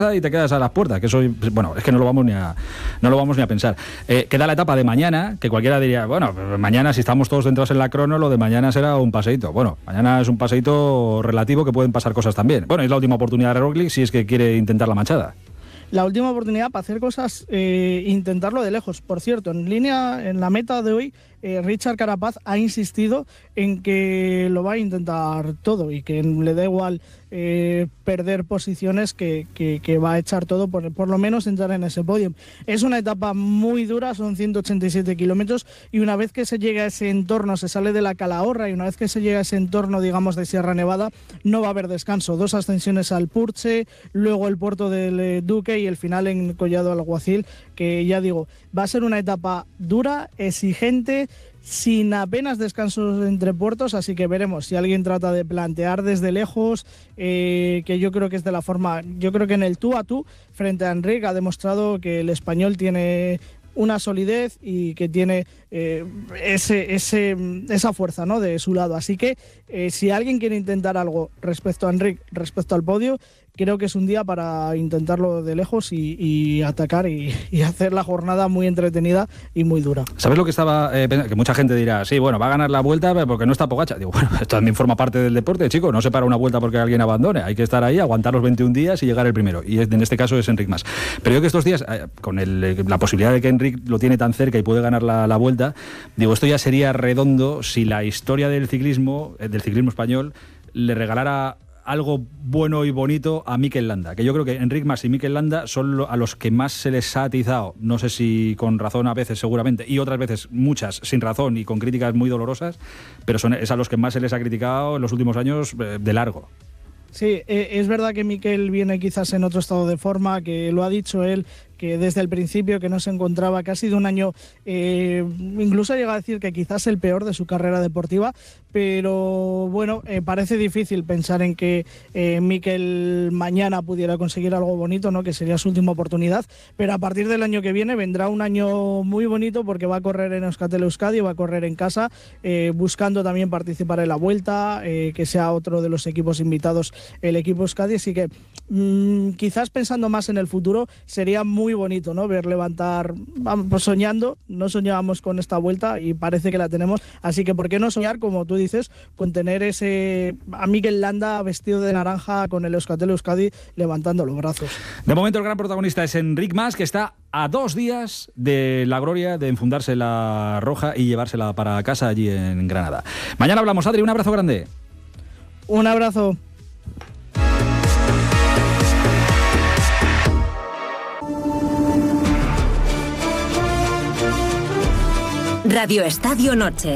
y te quedas a las puertas, que eso, bueno, es que no lo vamos ni a pensar. Queda la etapa de mañana, que cualquiera diría, bueno, mañana si estamos todos centrados en la crono, lo de mañana será un paseíto. Bueno, mañana es un paseíto relativo, que pueden pasar cosas también. Bueno, es la última oportunidad de Roglic si es que quiere intentar la manchada. La última oportunidad para hacer cosas, intentarlo de lejos. Por cierto, en la meta de hoy, Richard Carapaz ha insistido en que lo va a intentar todo y que le da igual perder posiciones, que va a echar todo por lo menos entrar en ese podio. Es una etapa muy dura, son 187 kilómetros, y una vez que se llega a ese entorno, se sale de la Calahorra, y una vez que se llega a ese entorno, digamos, de Sierra Nevada, no va a haber descanso. 2 ascensiones al Purche, luego el puerto del Duque y el final en Collado Alguacil, que ya digo, va a ser una etapa dura, exigente, sin apenas descansos entre puertos, así que veremos si alguien trata de plantear desde lejos, que yo creo que es de la forma, yo creo que en el tú a tú frente a Enric ha demostrado que el español tiene una solidez y que tiene esa fuerza, ¿no?, de su lado. Así que si alguien quiere intentar algo respecto a Enric, respecto al podio, creo que es un día para intentarlo de lejos y atacar y hacer la jornada muy entretenida y muy dura. ¿Sabes lo que estaba pensando? Que mucha gente dirá, sí, bueno, va a ganar la vuelta porque no está Pogačar. Digo, bueno, esto también forma parte del deporte, chico. No se para una vuelta porque alguien abandone. Hay que estar ahí, aguantar los 21 días y llegar el primero. Y en este caso es Enric Mas. Pero yo creo que estos días, con la posibilidad de que Enric lo tiene tan cerca y puede ganar la vuelta, digo, esto ya sería redondo si la historia del ciclismo español le regalara algo bueno y bonito a Mikel Landa, que yo creo que Enric Mas y Mikel Landa son a los que más se les ha atizado, no sé si con razón a veces seguramente, y otras veces muchas sin razón y con críticas muy dolorosas, pero es a los que más se les ha criticado en los últimos años de largo. Sí, es verdad que Mikel viene quizás en otro estado de forma, que lo ha dicho él, que desde el principio que no se encontraba, que ha sido un año, incluso llega a decir que quizás el peor de su carrera deportiva, pero bueno, parece difícil pensar en que Mikel mañana pudiera conseguir algo bonito, ¿no?, que sería su última oportunidad, pero a partir del año que viene vendrá un año muy bonito porque va a correr en Euskaltel Euskadi, va a correr en casa, buscando también participar en la Vuelta, que sea otro de los equipos invitados el equipo Euskadi, así que quizás pensando más en el futuro sería muy bonito, ¿no?, ver levantar, pues soñando, no soñábamos con esta Vuelta y parece que la tenemos, así que ¿por qué no soñar, como tú dices, con tener a Mikel Landa vestido de naranja con el Euskaltel Euskadi levantando los brazos? De momento el gran protagonista es Enric Mas, que está a 2 días de la gloria de enfundarse la roja y llevársela para casa allí en Granada. Mañana hablamos, Adri, un abrazo grande. Un abrazo. Radio Estadio Noche.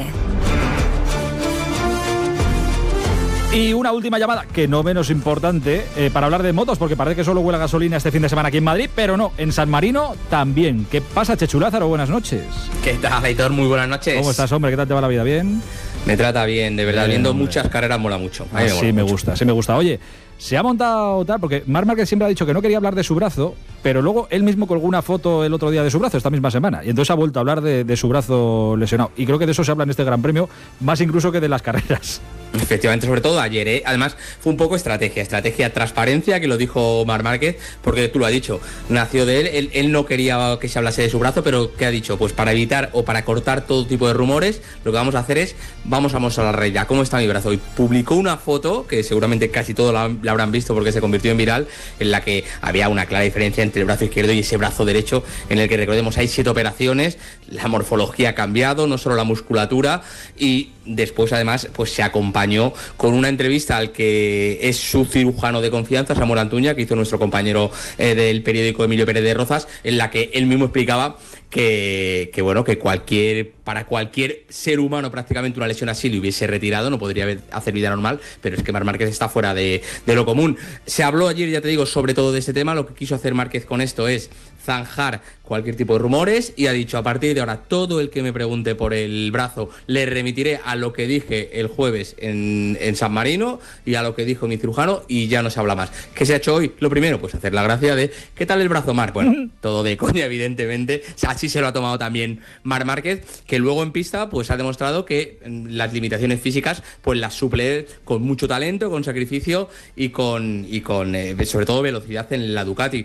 Y una última llamada, que no menos importante, para hablar de motos, porque parece que solo huele a gasolina este fin de semana aquí en Madrid, pero no, en San Marino también. ¿Qué pasa, Chechu Lázaro? Buenas noches. ¿Qué tal, Aitor? Muy buenas noches. ¿Cómo estás, hombre? ¿Qué tal te va la vida? ¿Bien? Me trata bien, de verdad. Bien, viendo hombre. muchas carreras mola mucho. Sí, me gusta. Oye, se ha montado tal, porque Marc Márquez siempre ha dicho que no quería hablar de su brazo, pero luego él mismo colgó una foto el otro día de su brazo, esta misma semana, y entonces ha vuelto a hablar de su brazo lesionado. Y creo que de eso se habla en este Gran Premio, más incluso que de las carreras. Efectivamente, sobre todo ayer, ¿eh? Además fue un poco estrategia, transparencia, que lo dijo Marc Márquez, porque tú lo has dicho, nació de él no quería que se hablase de su brazo, pero ¿qué ha dicho? Pues para evitar o para cortar todo tipo de rumores, lo que vamos a hacer es, vamos a mostrar a la realidad cómo está mi brazo. Y publicó una foto, que seguramente casi todos la habrán visto porque se convirtió en viral, en la que había una clara diferencia entre el brazo izquierdo y ese brazo derecho, en el que, recordemos, hay 7 operaciones, la morfología ha cambiado, no solo la musculatura, y después además pues se acompañó con una entrevista al que es su cirujano de confianza, Samuel Antuña, que hizo nuestro compañero del periódico Emilio Pérez de Rozas, en la que él mismo explicaba que bueno, que para cualquier ser humano prácticamente una lesión así le hubiese retirado, no podría hacer vida normal, pero es que Marc Márquez está fuera de lo común. Se habló ayer, ya te digo, sobre todo de este tema. Lo que quiso hacer Márquez con esto es zanjar cualquier tipo de rumores y ha dicho: a partir de ahora todo el que me pregunte por el brazo le remitiré a lo que dije el jueves en San Marino y a lo que dijo mi cirujano y ya no se habla más. ¿Qué se ha hecho hoy? Lo primero, pues hacer la gracia de ¿qué tal el brazo, Marc? Bueno, todo de coña, evidentemente. Así se lo ha tomado también Marc Márquez, que luego en pista pues ha demostrado que las limitaciones físicas pues las suple con mucho talento, con sacrificio y con sobre todo velocidad en la Ducati.